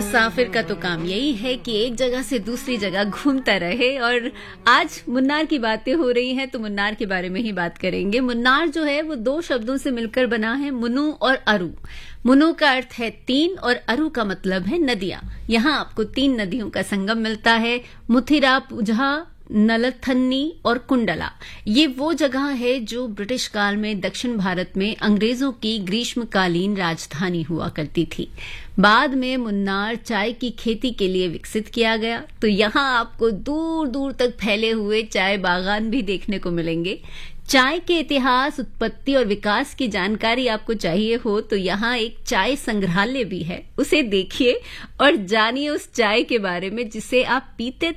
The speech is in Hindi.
मुसाफिर का तो काम यही है कि एक जगह से दूसरी जगह घूमता रहे। और आज मुन्नार की बातें हो रही हैं तो मुन्नार के बारे में ही बात करेंगे। मुन्नार जो है वो दो शब्दों से मिलकर बना है, मुनु और अरु। मुनु का अर्थ है तीन और अरु का मतलब है नदियां। यहाँ आपको तीन नदियों का संगम मिलता है, मुथिरा, पुझा, नलथन्नी और कुंडला। ये वो जगह है जो ब्रिटिश काल में दक्षिण भारत में अंग्रेजों की ग्रीष्मकालीन राजधानी हुआ करती थी। बाद में मुन्नार चाय की खेती के लिए विकसित किया गया, तो यहाँ आपको दूर दूर तक फैले हुए चाय बागान भी देखने को मिलेंगे। चाय के इतिहास, उत्पत्ति और विकास की जानकारी आपको चाहिए हो तो यहाँ एक चाय संग्रहालय भी है, उसे देखिए और जानिए उस चाय के बारे में जिसे आप पीते